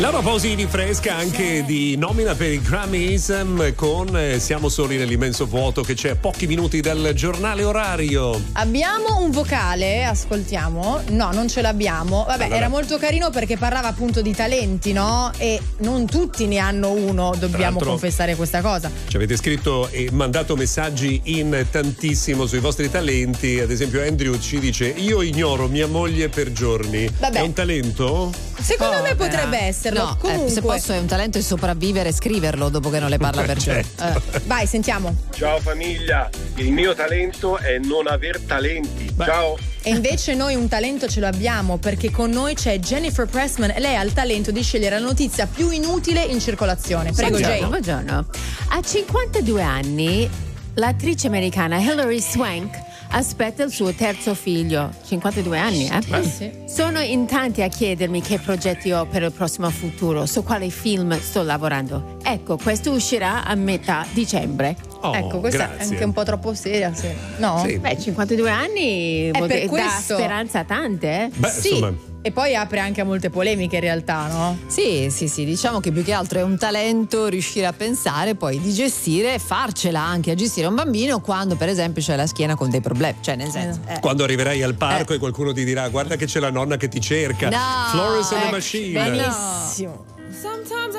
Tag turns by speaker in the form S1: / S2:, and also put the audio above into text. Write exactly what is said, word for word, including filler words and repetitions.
S1: Laura Pausini fresca anche di nomina per i Grammys con eh, Siamo soli nell'immenso vuoto, che c'è a pochi minuti dal giornale orario.
S2: Abbiamo un vocale, ascoltiamo. No, non ce l'abbiamo. Vabbè,
S1: allora,
S2: era molto carino perché parlava appunto di talenti, no? E non tutti ne hanno uno, dobbiamo confessare questa cosa.
S1: Ci avete scritto e mandato messaggi in tantissimo sui vostri talenti. Ad esempio Andrew ci dice: io ignoro mia moglie per giorni.
S2: Vabbè.
S1: È un talento?
S2: Secondo
S3: Oh,
S2: me potrebbe
S3: beh.
S2: esserlo.
S3: No,
S2: Comunque,
S3: eh, se posso è un talento è sopravvivere e scriverlo dopo che non le parla per giorni.
S1: Certo.
S2: eh. Vai, sentiamo.
S4: Ciao famiglia, il mio talento è non aver talenti.
S1: Beh.
S4: Ciao.
S2: E invece noi un talento ce lo abbiamo, perché con noi c'è Jennifer Pressman. Lei ha il talento di scegliere la notizia più inutile in circolazione. Prego,
S3: Buongiorno,
S2: Jay.
S3: buongiorno. A cinquantadue anni l'attrice americana Hilary Swank aspetta il suo terzo figlio. cinquantadue anni, eh?
S2: Eh sì.
S3: Sono in tanti a chiedermi che progetti ho per il prossimo futuro, su quale film sto lavorando. Ecco, questo uscirà a metà dicembre.
S1: Oh,
S2: ecco, questa
S1: grazie.
S2: è anche un po' troppo seria, sì. No?
S1: Sì.
S3: Beh, cinquantadue anni
S2: È
S3: vuol
S2: per
S3: dire- dà
S2: questo.
S3: speranza a tante, eh?
S1: Beh,
S2: Sì.
S1: insomma.
S2: E poi apre anche a molte polemiche in realtà, no?
S5: Sì, sì, sì, diciamo che più che altro è un talento riuscire a pensare, poi di gestire e farcela anche a gestire un bambino quando per esempio c'è la schiena con dei problemi, cioè nel senso eh.
S1: Quando arriverai al parco e qualcuno ti dirà: guarda che c'è la nonna che ti cerca.
S5: No,
S1: Florence and the
S5: ecco,
S1: Machine.
S2: Benissimo.
S6: Sometimes